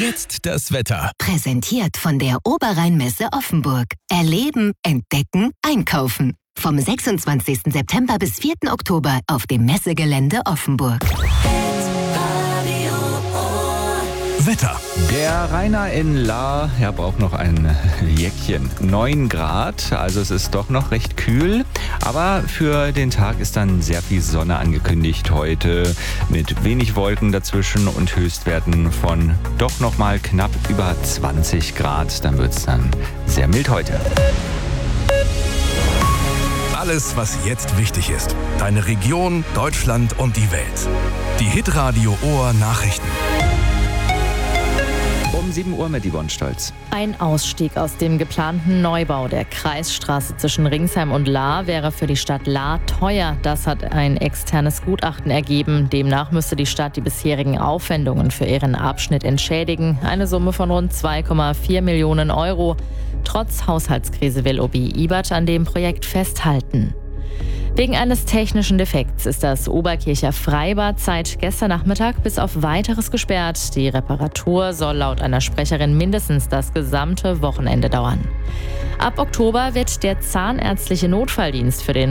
Jetzt das Wetter. Präsentiert von der Oberrheinmesse Offenburg. Erleben, entdecken, einkaufen. Vom 26. September bis 4. Oktober auf dem Messegelände Offenburg. Wetter. Der Rainer in Lahr, braucht noch ein Jäckchen. 9 Grad, also es ist doch noch recht kühl. Aber für den Tag ist dann sehr viel Sonne angekündigt heute. Mit wenig Wolken dazwischen und Höchstwerten von doch noch mal knapp über 20 Grad. Dann wird es dann sehr mild heute. Alles, was jetzt wichtig ist. Deine Region, Deutschland und die Welt. Die Hitradio Ohr Nachrichten. Um 7 Uhr mit Yvonne Stolz. Ein Ausstieg aus dem geplanten Neubau der Kreisstraße zwischen Ringsheim und Lahr wäre für die Stadt Lahr teuer. Das hat ein externes Gutachten ergeben. Demnach müsste die Stadt die bisherigen Aufwendungen für ihren Abschnitt entschädigen. Eine Summe von rund 2,4 Millionen Euro. Trotz Haushaltskrise will OB Ibert an dem Projekt festhalten. Wegen eines technischen Defekts ist das Oberkircher Freibad seit gestern Nachmittag bis auf Weiteres gesperrt. Die Reparatur soll laut einer Sprecherin mindestens das gesamte Wochenende dauern. Ab Oktober wird der zahnärztliche Notfalldienst für den